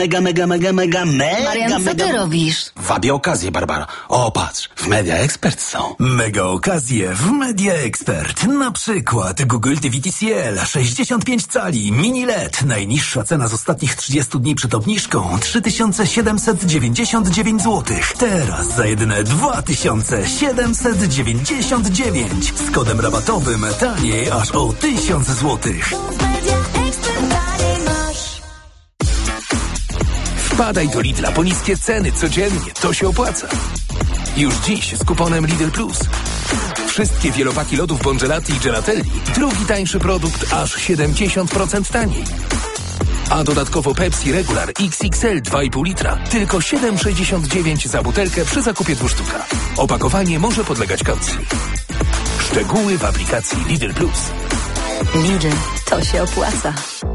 Mega. Marian, co ty robisz? Wabię okazję, Barbara. O, patrz, w Media Expert są. Mega okazje w Media Expert. Na przykład Google TV TCL 65 cali, mini LED. Najniższa cena z ostatnich 30 dni przed obniżką 3799 zł. Teraz za jedyne 2799. Z kodem rabatowym taniej aż o 1000 zł. Wpadaj do Lidla po niskie ceny codziennie, to się opłaca. Już dziś z kuponem Lidl Plus. Wszystkie wielopaki lodów Bongelati i Gelatelli. Drugi tańszy produkt aż 70% taniej. A dodatkowo Pepsi Regular XXL 2,5 litra. Tylko 7,69 za butelkę przy zakupie 2 sztuka. Opakowanie może podlegać kaucji. Szczegóły w aplikacji Lidl Plus. Lidl, to się opłaca.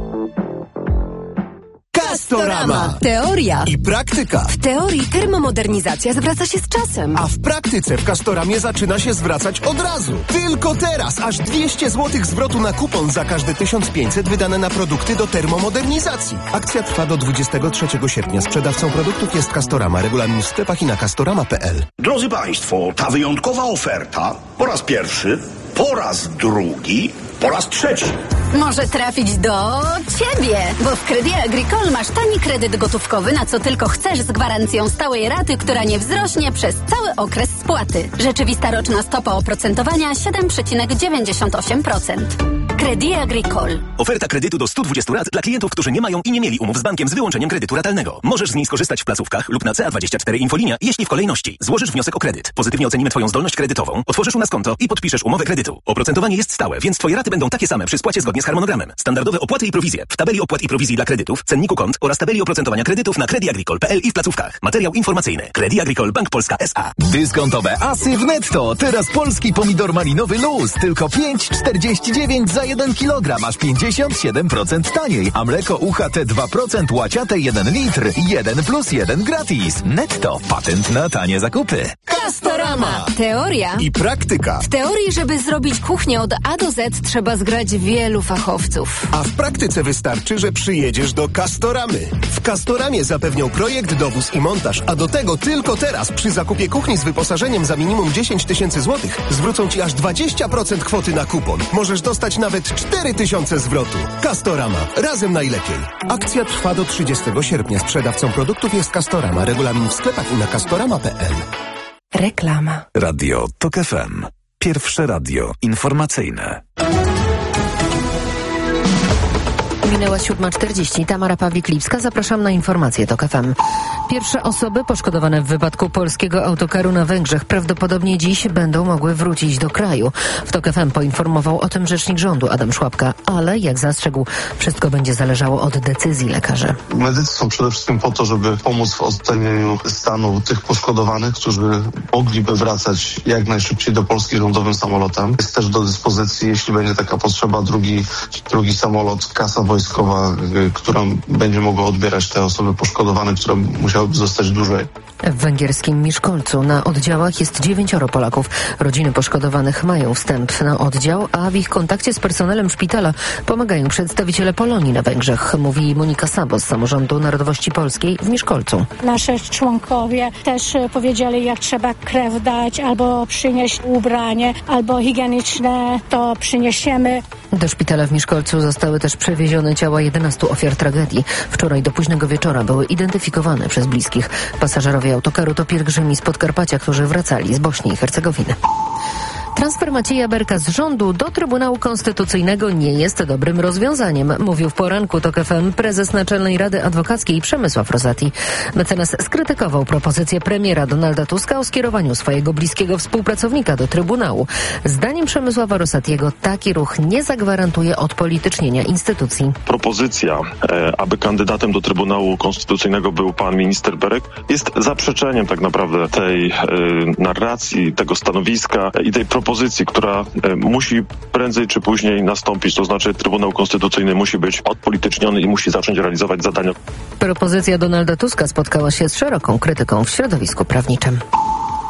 Castorama. Teoria I praktyka. W teorii termomodernizacja zwraca się z czasem. A w praktyce w Castoramie zaczyna się zwracać od razu. Tylko teraz aż 200 zł zwrotu na kupon za każde 1500 wydane na produkty do termomodernizacji. Akcja trwa do 23 sierpnia. Sprzedawcą produktów jest Castorama. Regulamin w sklepach i na castorama.pl. Drodzy Państwo, ta wyjątkowa oferta po raz pierwszy, po raz drugi, po raz trzeci. Może trafić do ciebie, bo w Crédit Agricole masz tani kredyt gotówkowy, na co tylko chcesz, z gwarancją stałej raty, która nie wzrośnie przez cały okres spłaty. Rzeczywista roczna stopa oprocentowania 7,98%. Crédit Agricole. Oferta kredytu do 120 lat dla klientów, którzy nie mają i nie mieli umów z bankiem z wyłączeniem kredytu ratalnego. Możesz z niej skorzystać w placówkach lub na CA24 Infolinia, jeśli w kolejności złożysz wniosek o kredyt. Pozytywnie ocenimy Twoją zdolność kredytową, otworzysz u nas konto i podpiszesz umowę kredytu. Oprocentowanie jest stałe, więc Twoje raty będą takie same przy spłacie zgodnie z harmonogramem. Standardowe opłaty i prowizje w tabeli opłat i prowizji dla kredytów, cenniku kont oraz tabeli oprocentowania kredytów na crediagricole.pl i w placówkach. Materiał informacyjny. Crédit Agricole Bank Polska S.A. Dyskontowe asy w Netto. Teraz polski pomidor malinowy luz. Tylko 5,49 za 1 kg. Aż 57% taniej. A mleko UHT 2% łaciate 1 litr. 1 + 1 gratis. Netto. Patent na tanie zakupy. Castorama. Teoria I praktyka. W teorii, żeby zrobić kuchnię od A do Z, trzeba zgrać wielu fachowców. A w praktyce wystarczy, że przyjedziesz do Castoramy. W Castoramie zapewnią projekt, dowóz i montaż, a do tego tylko teraz przy zakupie kuchni z wyposażeniem za minimum 10 tysięcy złotych zwrócą Ci aż 20% kwoty na kupon. Możesz dostać nawet 4000 zwrotu. Castorama. Razem najlepiej. Akcja trwa do 30 sierpnia. Sprzedawcą produktów jest Castorama. Regulamin w sklepach i na castorama.pl. Reklama. Radio TOK FM. Pierwsze radio informacyjne. Minęła 7:40. Tamara Pawlik-Lipska. Zapraszam na informacje TOK FM. Pierwsze osoby poszkodowane w wypadku polskiego autokaru na Węgrzech prawdopodobnie dziś będą mogły wrócić do kraju. W TOK FM poinformował o tym rzecznik rządu Adam Szłapka, ale jak zastrzegł, wszystko będzie zależało od decyzji lekarzy. Medycy są przede wszystkim po to, żeby pomóc w ocenieniu stanu tych poszkodowanych, którzy mogliby wracać jak najszybciej do Polski rządowym samolotem. Jest też do dyspozycji, jeśli będzie taka potrzeba, drugi samolot, kasa wojskowa, która będzie mogła odbierać te osoby poszkodowane, które musiałyby zostać dłużej. W węgierskim Miszkolcu na oddziałach jest 9 Polaków. Rodziny poszkodowanych mają wstęp na oddział, a w ich kontakcie z personelem szpitala pomagają przedstawiciele Polonii na Węgrzech, mówi Monika Sabo z Samorządu Narodowości Polskiej w Miszkolcu. Nasze członkowie też powiedzieli, jak trzeba krew dać, albo przynieść ubranie, albo higieniczne, to przyniesiemy. Do szpitala w Miszkolcu zostały też przewiezione ciała 11 ofiar tragedii. Wczoraj do późnego wieczora były identyfikowane przez bliskich. Pasażerowie autokaru to pielgrzymi z Podkarpacia, którzy wracali z Bośni i Hercegowiny. Transfer Macieja Berka z rządu do Trybunału Konstytucyjnego nie jest dobrym rozwiązaniem, mówił w poranku TOK FM prezes Naczelnej Rady Adwokackiej Przemysław Rosati. Mecenas skrytykował propozycję premiera Donalda Tuska o skierowaniu swojego bliskiego współpracownika do Trybunału. Zdaniem Przemysława Rosatiego taki ruch nie zagwarantuje odpolitycznienia instytucji. Propozycja, aby kandydatem do Trybunału Konstytucyjnego był pan minister Berek, jest zaprzeczeniem tak naprawdę tej narracji, tego stanowiska i tej propozycji, która musi prędzej czy później nastąpić. To znaczy Trybunał Konstytucyjny musi być odpolityczniony i musi zacząć realizować zadania. Propozycja Donalda Tuska spotkała się z szeroką krytyką w środowisku prawniczym.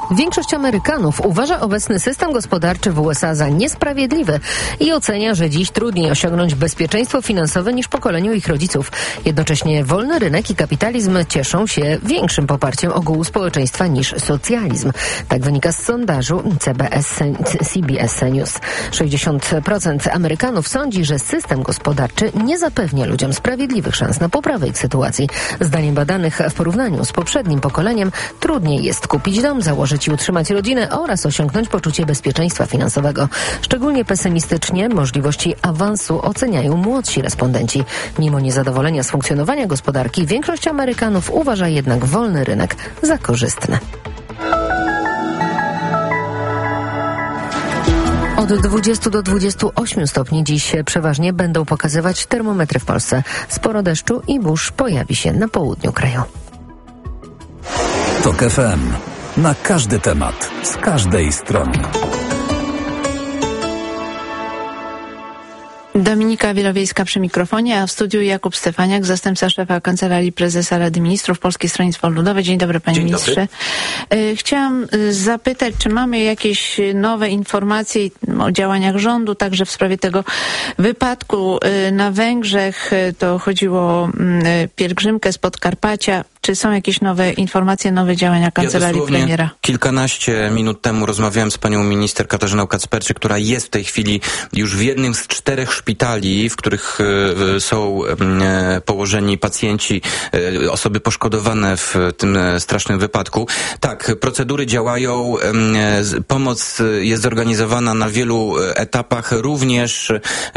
Większość Amerykanów uważa obecny system gospodarczy w USA za niesprawiedliwy i ocenia, że dziś trudniej osiągnąć bezpieczeństwo finansowe niż pokoleniu ich rodziców. Jednocześnie wolny rynek i kapitalizm cieszą się większym poparciem ogółu społeczeństwa niż socjalizm. Tak wynika z sondażu CBS News. 60% Amerykanów sądzi, że system gospodarczy nie zapewnia ludziom sprawiedliwych szans na poprawę ich sytuacji. Zdaniem badanych w porównaniu z poprzednim pokoleniem trudniej jest kupić dom, założyć i utrzymać rodzinę oraz osiągnąć poczucie bezpieczeństwa finansowego. Szczególnie pesymistycznie możliwości awansu oceniają młodsi respondenci. Mimo niezadowolenia z funkcjonowania gospodarki, większość Amerykanów uważa jednak wolny rynek za korzystny. Od 20 do 28 stopni dziś przeważnie będą pokazywać termometry w Polsce. Sporo deszczu i burz pojawi się na południu kraju. TOK FM. Na każdy temat, z każdej strony. Dominika Wielowiejska przy mikrofonie, a w studiu Jakub Stefaniak, zastępca szefa Kancelarii Prezesa Rady Ministrów, Polskie Stronnictwo Ludowe. Dzień dobry, panie ministrze. Chciałam zapytać, czy mamy jakieś nowe informacje o działaniach rządu, także w sprawie tego wypadku na Węgrzech. To chodziło o pielgrzymkę z Podkarpacia. Czy są jakieś nowe informacje, nowe działania Kancelarii Premiera? Kilkanaście minut temu rozmawiałem z panią minister Katarzyną Kacperczyk, która jest w tej chwili już w jednym z 4 szpitali, w których są położeni pacjenci, osoby poszkodowane w tym strasznym wypadku. Tak, procedury działają, pomoc jest zorganizowana na wielu etapach, również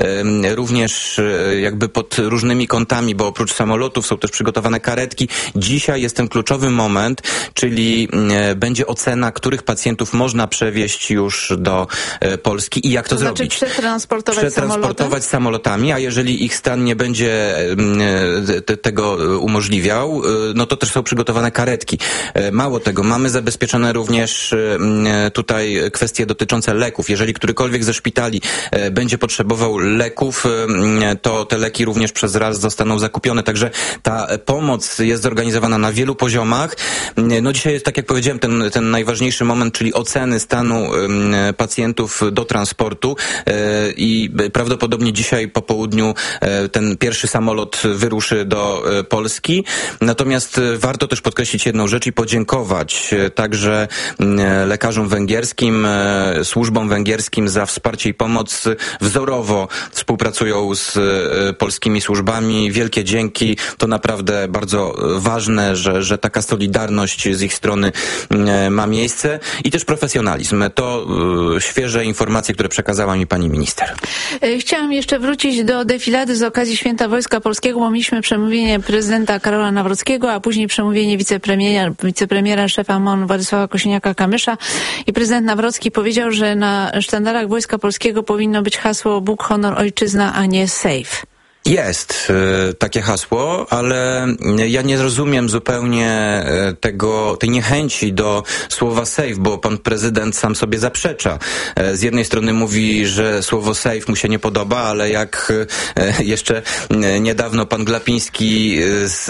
jakby pod różnymi kątami, bo oprócz samolotów są też przygotowane karetki. Dzisiaj jest ten kluczowy moment, czyli będzie ocena, których pacjentów można przewieźć już do Polski i jak to zrobić. Przetransportować samolotami, a jeżeli ich stan nie będzie tego umożliwiał, no to też są przygotowane karetki. Mało tego, mamy zabezpieczone również tutaj kwestie dotyczące leków. Jeżeli którykolwiek ze szpitali będzie potrzebował leków, to te leki również przez raz zostaną zakupione. Także ta pomoc jest zorganizowana na wielu poziomach. No dzisiaj jest, tak jak powiedziałem, ten najważniejszy moment, czyli oceny stanu pacjentów do transportu i prawdopodobnie dzisiaj po południu ten pierwszy samolot wyruszy do Polski. Natomiast warto też podkreślić jedną rzecz i podziękować także lekarzom węgierskim, służbom węgierskim za wsparcie i pomoc. Wzorowo współpracują z polskimi służbami. Wielkie dzięki. To naprawdę bardzo ważne, że taka solidarność z ich strony ma miejsce i też profesjonalizm. To świeże informacje, które przekazała mi pani minister. Chciałam jeszcze wrócić do defilady z okazji Święta Wojska Polskiego, bo mieliśmy przemówienie prezydenta Karola Nawrockiego, a później przemówienie wicepremiera szefa MON Władysława Kosiniaka-Kamysza i prezydent Nawrocki powiedział, że na sztandarach Wojska Polskiego powinno być hasło Bóg, honor, ojczyzna, a nie safe. Jest takie hasło, ale ja nie rozumiem zupełnie tej niechęci do słowa safe, bo pan prezydent sam sobie zaprzecza. Z jednej strony mówi, że słowo safe mu się nie podoba, ale jak jeszcze niedawno pan Glapiński z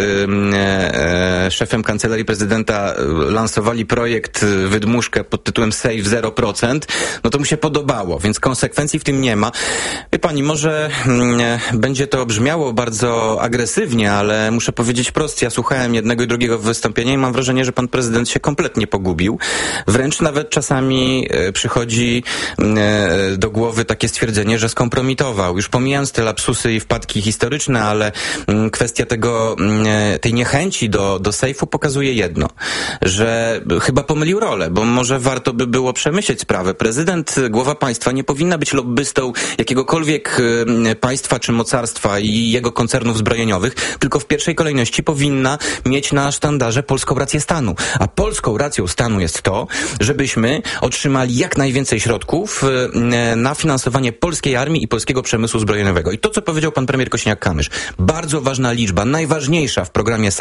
szefem Kancelarii Prezydenta lansowali projekt wydmuszkę pod tytułem Safe 0%, no to mu się podobało, więc konsekwencji w tym nie ma. Wie pani, może będzie to brzmiało bardzo agresywnie, ale muszę powiedzieć wprost, ja słuchałem jednego i drugiego wystąpienia i mam wrażenie, że pan prezydent się kompletnie pogubił. Wręcz nawet czasami przychodzi do głowy takie stwierdzenie, że skompromitował. Już pomijając te lapsusy i wpadki historyczne, ale kwestia tej niechęci do sejfu pokazuje jedno, że chyba pomylił rolę, bo może warto by było przemyśleć sprawę. Prezydent, głowa państwa nie powinna być lobbystą jakiegokolwiek państwa czy mocarstwa i jego koncernów zbrojeniowych, tylko w pierwszej kolejności powinna mieć na sztandarze polską rację stanu. A polską racją stanu jest to, żebyśmy otrzymali jak najwięcej środków na finansowanie polskiej armii i polskiego przemysłu zbrojeniowego. I to, co powiedział pan premier Kosiniak-Kamysz, bardzo ważna liczba, najważniejsza w programie SAFE.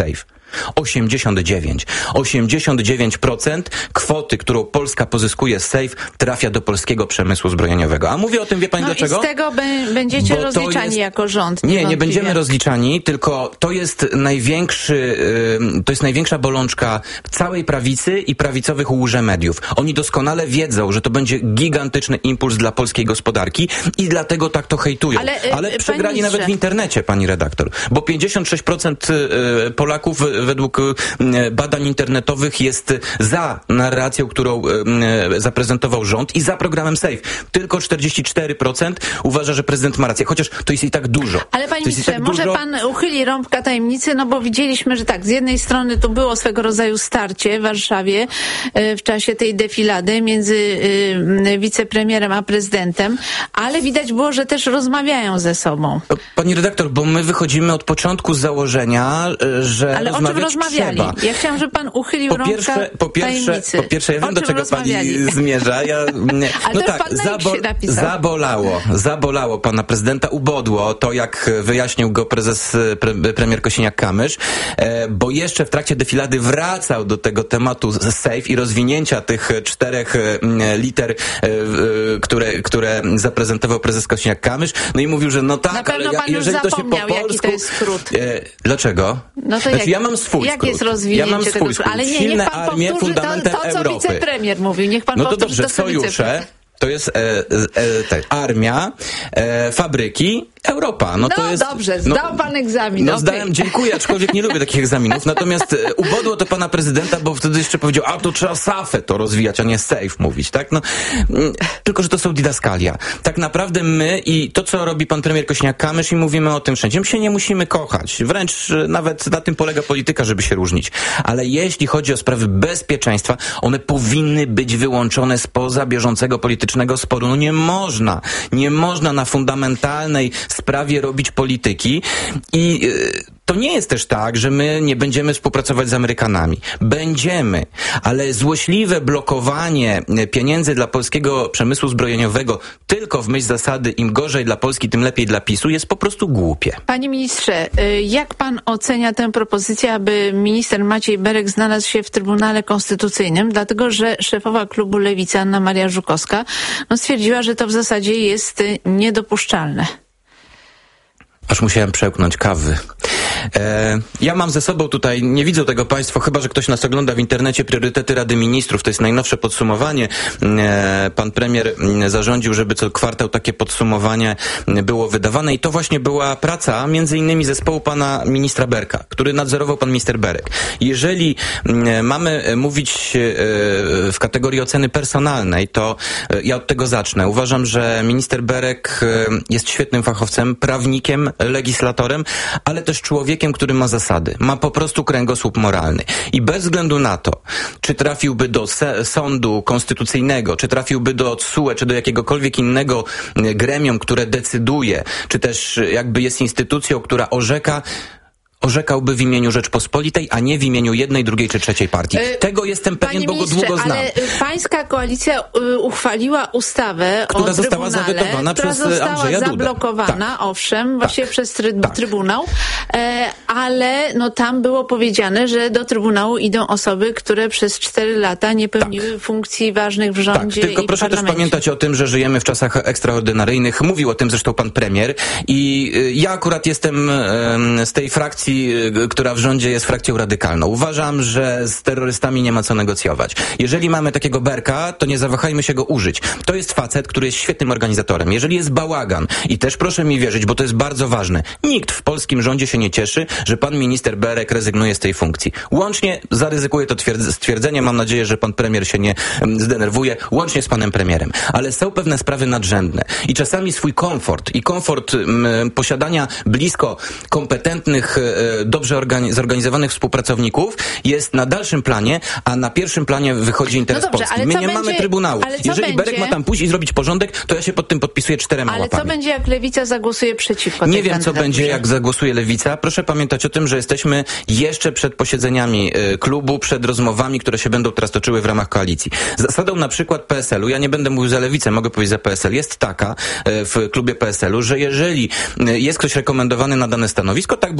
89% kwoty, którą Polska pozyskuje z SAFE, trafia do polskiego przemysłu zbrojeniowego. A mówię o tym, wie pani dlaczego? I z tego będziecie rozliczani jako rząd. Nie będziemy rozliczani, tylko to jest największa bolączka całej prawicy i prawicowych łże-mediów. Oni doskonale wiedzą, że to będzie gigantyczny impuls dla polskiej gospodarki i dlatego tak to hejtują. Ale przegrali nawet w internecie, pani redaktor, bo 56% Polaków według badań internetowych jest za narracją, którą zaprezentował rząd i za programem SAFE. Tylko 44% uważa, że prezydent ma rację, chociaż to jest i tak dużo. Ale panie ministrze, może pan uchyli rąbka tajemnicy, no bo widzieliśmy, że tak, z jednej strony to było swego rodzaju starcie w Warszawie w czasie tej defilady między wicepremierem a prezydentem, ale widać było, że też rozmawiają ze sobą. Pani redaktor, bo my wychodzimy od początku z założenia, że ale o czym rozmawiali? Trzeba. Ja chciałam, żeby pan uchylił rąbka tajemnicy. Po pierwsze, ja wiem, do czego pani zmierza. Ale tak, zabolało pana prezydenta, ubodło to, jak wyjaśnił go premier Kosiniak-Kamysz, bo jeszcze w trakcie defilady wracał do tego tematu SAFE i rozwinięcia tych 4 liter, które zaprezentował prezes Kosiniak-Kamysz, no i mówił, że no tak, na pewno ale pan jeżeli to się po polsku... jaki to jest skrót. Dlaczego? No to ja mam swój jak skrót. jest rozwinięcie tego skrótu? Ale nie, niech pan powtórzy to, co wicepremier mówił. Niech pan powtórzy dobrze, to, co sojusze. To jest armia, fabryki, Europa. To jest, dobrze, zdał pan egzamin. Zdałem, dziękuję, aczkolwiek nie lubię takich egzaminów. Natomiast ubodło to pana prezydenta, bo wtedy jeszcze powiedział, to trzeba SAFE to rozwijać, a nie SAFE mówić, tak? Tylko, że to są didaskalia. Tak naprawdę my i to, co robi pan premier Kosiniak-Kamysz i mówimy o tym wszędzie, my się nie musimy kochać. Wręcz nawet na tym polega polityka, żeby się różnić. Ale jeśli chodzi o sprawy bezpieczeństwa, one powinny być wyłączone spoza bieżącego politycznego sporu. Nie można na fundamentalnej sprawie robić polityki i to nie jest też tak, że my nie będziemy współpracować z Amerykanami. Będziemy, ale złośliwe blokowanie pieniędzy dla polskiego przemysłu zbrojeniowego tylko w myśl zasady im gorzej dla Polski, tym lepiej dla PiS-u jest po prostu głupie. Panie ministrze, jak pan ocenia tę propozycję, aby minister Maciej Berek znalazł się w Trybunale Konstytucyjnym, dlatego że szefowa klubu Lewica Anna Maria Żukowska stwierdziła, że to w zasadzie jest niedopuszczalne. Aż musiałem przełknąć kawy. Ja mam ze sobą tutaj, nie widzą tego państwo, chyba że ktoś nas ogląda w internecie, priorytety Rady Ministrów. To jest najnowsze podsumowanie. Pan premier zarządził, żeby co kwartał takie podsumowanie było wydawane i to właśnie była praca między innymi zespołu pana ministra Berka, który nadzorował pan minister Berek. Jeżeli mamy mówić w kategorii oceny personalnej, to ja od tego zacznę. Uważam, że minister Berek jest świetnym fachowcem, prawnikiem, legislatorem, ale też człowiekiem, który ma zasady. Ma po prostu kręgosłup moralny. I bez względu na to, czy trafiłby do sądu konstytucyjnego, czy trafiłby do TSUE, czy do jakiegokolwiek innego gremium, które decyduje, czy też jakby jest instytucją, która orzekałby w imieniu Rzeczpospolitej, a nie w imieniu jednej, drugiej czy trzeciej partii. Tego jestem pewien, bo go długo znam. Ale pańska koalicja uchwaliła ustawę która o została zawetowana przez Andrzeja Dudę. Zablokowana, owszem, właśnie przez Trybunał, ale tam było powiedziane, że do Trybunału idą osoby, które przez 4 lata nie pełniły funkcji ważnych w rządzie tylko i proszę też pamiętać o tym, że żyjemy w czasach ekstraordynaryjnych. Mówił o tym zresztą pan premier i ja akurat jestem z tej frakcji, która w rządzie jest frakcją radykalną. Uważam, że z terrorystami nie ma co negocjować. Jeżeli mamy takiego Berka, to nie zawahajmy się go użyć. To jest facet, który jest świetnym organizatorem. Jeżeli jest bałagan, i też proszę mi wierzyć, bo to jest bardzo ważne, nikt w polskim rządzie się nie cieszy, że pan minister Berek rezygnuje z tej funkcji. Łącznie, zaryzykuję to stwierdzenie, mam nadzieję, że pan premier się nie zdenerwuje, łącznie z panem premierem. Ale są pewne sprawy nadrzędne. I czasami swój komfort posiadania blisko kompetentnych, dobrze zorganizowanych współpracowników jest na dalszym planie, a na pierwszym planie wychodzi interes Polski. My nie mamy Trybunału. Jeżeli Berek ma tam pójść i zrobić porządek, to ja się pod tym podpisuję 4 łapami. Ale co będzie, jak Lewica zagłosuje przeciwko tej Nie wiem, co będzie, jak zagłosuje Lewica. Proszę pamiętać o tym, że jesteśmy jeszcze przed posiedzeniami klubu, przed rozmowami, które się będą teraz toczyły w ramach koalicji. Zasadą na przykład PSL-u, ja nie będę mówił za Lewicę, mogę powiedzieć za PSL, jest taka w klubie PSL-u, że jeżeli jest ktoś rekomendowany na dane stanowisko, tak było w przypadku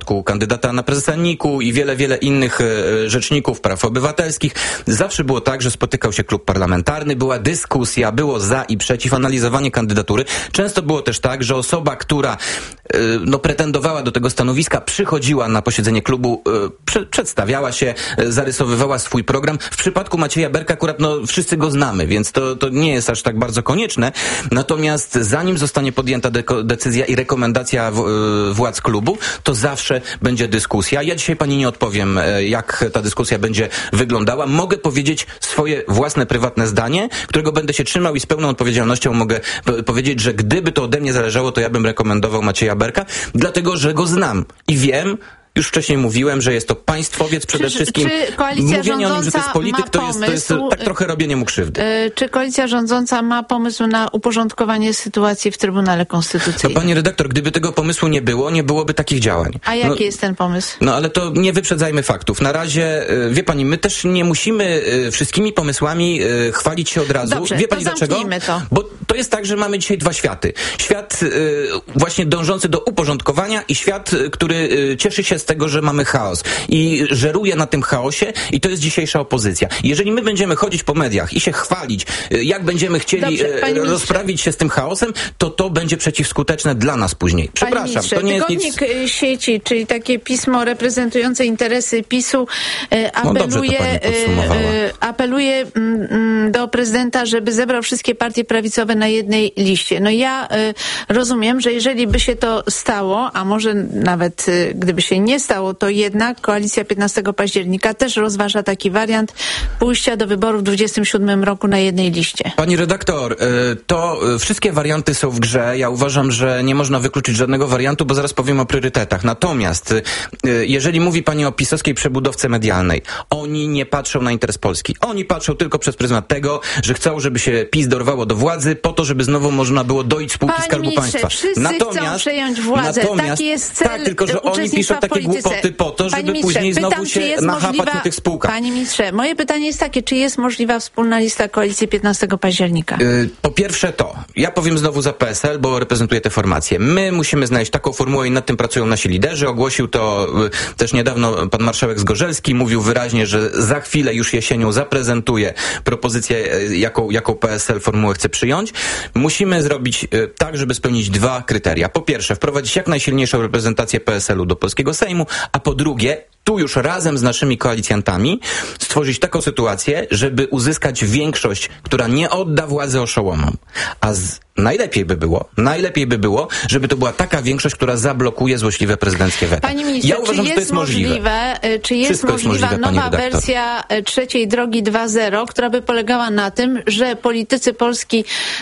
przypadku kandydata na prezesa NIK-u i wiele innych rzeczników praw obywatelskich. Zawsze było tak, że spotykał się klub parlamentarny, była dyskusja, było za i przeciw, analizowanie kandydatury. Często było też tak, że osoba, która pretendowała do tego stanowiska, przychodziła na posiedzenie klubu, przedstawiała się, zarysowywała swój program. W przypadku Macieja Berka akurat wszyscy go znamy, więc to nie jest aż tak bardzo konieczne. Natomiast zanim zostanie podjęta decyzja i rekomendacja władz klubu, to zawsze będzie dyskusja. Ja dzisiaj pani nie odpowiem, jak ta dyskusja będzie wyglądała. Mogę powiedzieć swoje własne, prywatne zdanie, którego będę się trzymał i z pełną odpowiedzialnością mogę powiedzieć, że gdyby to ode mnie zależało, to ja bym rekomendował Macieja Berka, dlatego że go znam i wiem, już wcześniej mówiłem, że jest to państwowiec przede wszystkim. Czy koalicja mówienie o nim, że to jest polityk, to jest tak trochę robienie mu krzywdy. Czy koalicja rządząca ma pomysł na uporządkowanie sytuacji w Trybunale Konstytucyjnym? Pani redaktor, gdyby tego pomysłu nie było, nie byłoby takich działań. A jaki jest ten pomysł? Ale to nie wyprzedzajmy faktów. Na razie, wie pani, my też nie musimy wszystkimi pomysłami chwalić się od razu. Dobrze, wie pani dlaczego? To. Bo to jest tak, że mamy dzisiaj dwa światy. Świat właśnie dążący do uporządkowania i świat, który cieszy się z tego, że mamy chaos i żeruje na tym chaosie i to jest dzisiejsza opozycja. Jeżeli my będziemy chodzić po mediach i się chwalić, jak będziemy chcieli rozprawić się z tym chaosem, to będzie przeciwskuteczne dla nas później. Przepraszam, to nie jest nic... Tygodnik Sieci, czyli takie pismo reprezentujące interesy PiS-u, apeluje do prezydenta, żeby zebrał wszystkie partie prawicowe na jednej liście. Ja rozumiem, że jeżeli by się to stało, a może nawet gdyby się nie stało, to jednak koalicja 15 października też rozważa taki wariant pójścia do wyborów w 2027 roku na jednej liście. Pani redaktor, to wszystkie warianty są w grze. Ja uważam, że nie można wykluczyć żadnego wariantu, bo zaraz powiem o priorytetach. Natomiast jeżeli mówi pani o pisowskiej przebudowce medialnej, oni nie patrzą na interes Polski. Oni patrzą tylko przez pryzmat tego, że chcą, żeby się PiS dorwało do władzy, po to, żeby znowu można było dojść spółki Skarbu Państwa. Wszyscy chcą przejąć władzę. Taki jest cel. Tak, tylko że oni piszą takie głupoty po to, żeby później znowu się nachapać na tych spółkach. Panie ministrze, moje pytanie jest takie, czy jest możliwa wspólna lista koalicji 15 października? Po pierwsze ja powiem znowu za PSL, bo reprezentuję tę formację. My musimy znaleźć taką formułę i nad tym pracują nasi liderzy. Ogłosił to też niedawno pan marszałek Zgorzelski. Mówił wyraźnie, że za chwilę już jesienią zaprezentuje propozycję, jaką PSL formułę chce przyjąć. Musimy zrobić tak, żeby spełnić dwa kryteria. Po pierwsze, wprowadzić jak najsilniejszą reprezentację PSL-u do polskiego Sejmu, a po drugie, tu już razem z naszymi koalicjantami stworzyć taką sytuację, żeby uzyskać większość, która nie odda władzy oszołomom. Najlepiej by było, żeby to była taka większość, która zablokuje złośliwe prezydenckie weto. Panie ministrze, ja uważam, że to jest możliwe. Czy jest możliwa nowa wersja trzeciej drogi 2.0, która by polegała na tym, że politycy Polski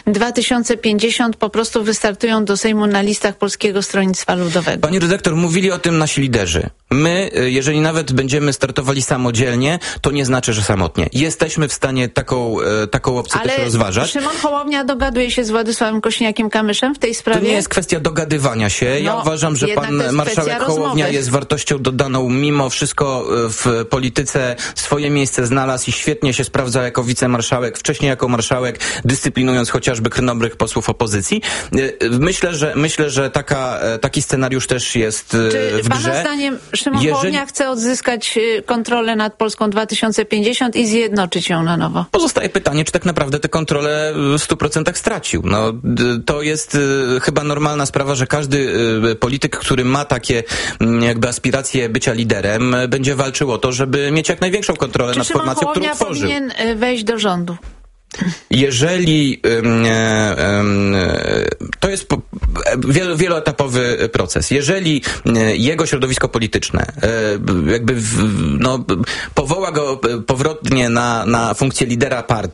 2050 po prostu wystartują do Sejmu na listach Polskiego Stronnictwa Ludowego? Pani redaktor, mówili o tym nasi liderzy. My, jeżeli nawet będziemy startowali samodzielnie, to nie znaczy, że samotnie. Jesteśmy w stanie taką opcję też rozważać. Szymon Hołownia dogaduje się z Władysławem Kosiniakiem-Kamyszem w tej sprawie? To nie jest kwestia dogadywania się. Ja uważam, że pan marszałek Hołownia jest wartością dodaną mimo wszystko w polityce. Swoje miejsce znalazł i świetnie się sprawdza jako wicemarszałek, wcześniej jako marszałek, dyscyplinując chociażby krnobrych posłów opozycji. Myślę, że taki scenariusz też jest w grze. Pana zdaniem Szymon Hołownia chce odzyskać kontrolę nad Polską 2050 i zjednoczyć ją na nowo? Pozostaje pytanie, czy tak naprawdę tę kontrolę w 100% stracił. To jest chyba normalna sprawa, że każdy polityk, który ma takie jakby aspiracje bycia liderem, będzie walczył o to, żeby mieć jak największą kontrolę nad formacją, którą tworzył. Czy Szymon Hołownia powinien wejść do rządu? Jeżeli to jest wieloetapowy proces, jeżeli jego środowisko polityczne jakby powoła go powrotnie na funkcję lidera partii,